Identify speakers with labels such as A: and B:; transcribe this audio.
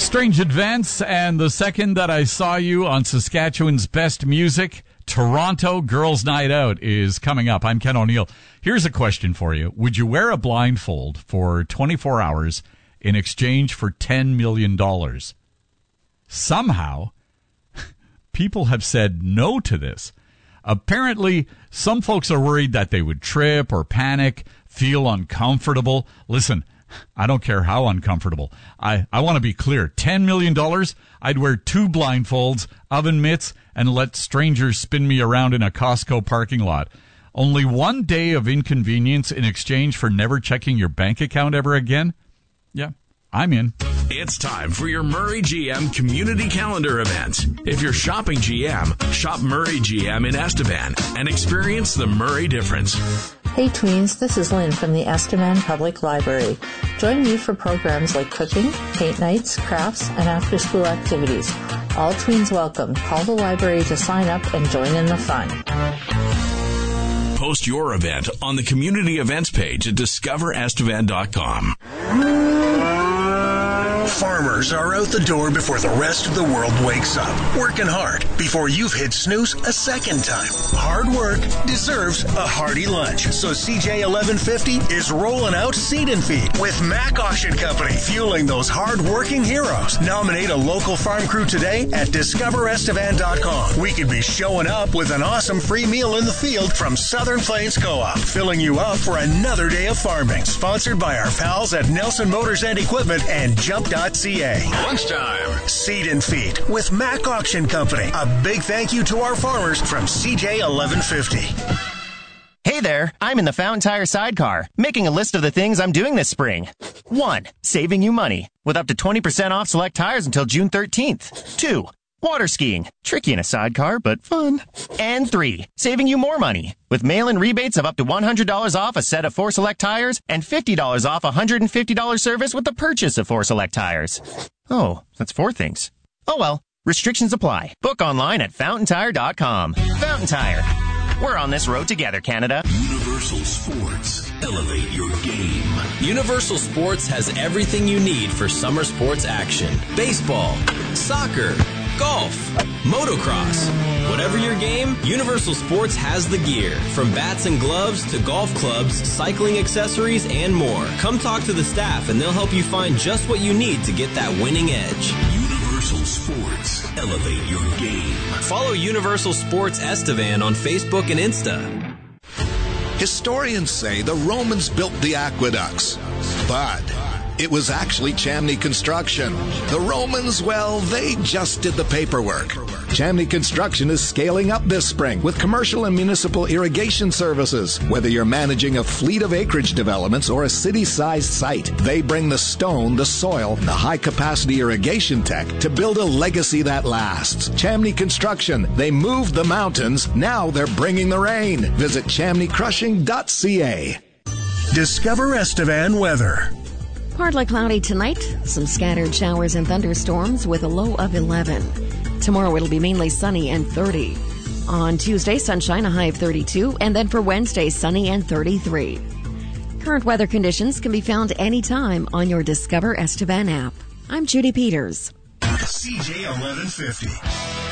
A: Strange Advents, and the second that I saw you on Saskatchewan's Best Music, Toronto Girls' Night Out, is coming up. I'm Ken O'Neill. Here's a question for you. Would you wear a blindfold for 24 hours in exchange for $10 million? Somehow, people have said no to this. Apparently, some folks are worried that they would trip or panic, feel uncomfortable. Listen, I don't care how uncomfortable. I want to be clear. $10 million, I'd wear 2 blindfolds, oven mitts, and let strangers spin me around in a Costco parking lot. Only 1 day of inconvenience in exchange for never checking your bank account ever again? Yeah, I'm in.
B: It's time for your Murray GM Community Calendar event. If you're shopping GM, shop Murray GM in Estevan and experience the Murray difference.
C: Hey tweens, this is Lynn from the Estevan Public Library. Join me for programs like cooking, paint nights, crafts, and after-school activities. All tweens welcome. Call the library to sign up and join in the fun.
B: Post your event on the community events page at discoverestevan.com.
D: Farmers are out the door before the rest of the world wakes up, working hard before you've hit snooze a second time. Hard work deserves a hearty lunch, so CJ 1150 is rolling out Seed and Feed with Mac Auction Company, fueling those hard-working heroes. Nominate a local farm crew today at discoverestevan.com. We could be showing up with an awesome free meal in the field from Southern Plains Co-op, filling you up for another day of farming. Sponsored by our pals at Nelson Motors and Equipment and Jump.ca.
B: Lunchtime.
D: Seed and Feed with Mac Auction Company. A big thank you to our farmers from CJ 1150.
E: Hey there, I'm in the Fountain Tire sidecar, making a list of the things I'm doing this spring. 1. Saving you money, with up to 20% off select tires until June 13th. 2. Water skiing, tricky in a sidecar, but fun. And 3. Saving you more money, with mail-in rebates of up to $100 off a set of 4 select tires and $50 off a $150 service with the purchase of 4 select tires. Oh, that's 4 things. Oh well, restrictions apply. Book online at fountaintire.com. Fountain Tire. We're on this road together, Canada.
B: Universal Sports. Elevate your game.
F: Universal Sports has everything you need for summer sports action. Baseball, soccer, golf, motocross. Whatever your game, Universal Sports has the gear. From bats and gloves to golf clubs, cycling accessories, and more. Come talk to the staff and they'll help you find just what you need to get that winning edge.
B: Universal Sports. Elevate your game.
F: Follow Universal Sports Estevan on Facebook and Insta.
G: Historians say the Romans built the aqueducts, but it was actually Chamney Construction. The Romans, well, they just did the paperwork. Chamney Construction is scaling up this spring with commercial and municipal irrigation services. Whether you're managing a fleet of acreage developments or a city-sized site, they bring the stone, the soil, and the high-capacity irrigation tech to build a legacy that lasts. Chamney Construction. They moved the mountains. Now they're bringing the rain. Visit chamneycrushing.ca.
D: Discover Estevan weather.
H: Partly cloudy tonight, some scattered showers and thunderstorms with a low of 11. Tomorrow it'll be mainly sunny and 30. On Tuesday, sunshine, a high of 32, and then for Wednesday, sunny and 33. Current weather conditions can be found anytime on your Discover Estevan app. I'm Judy Peters.
D: CJ 1150.